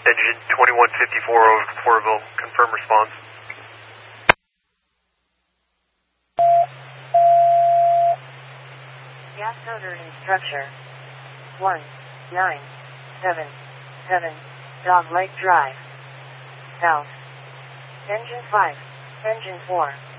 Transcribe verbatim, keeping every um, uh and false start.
Engine twenty-one fifty-four over to Porterville. Confirm response. Gas odor in structure. one nine seven seven Dog Lake Drive. South. Engine five. Engine four.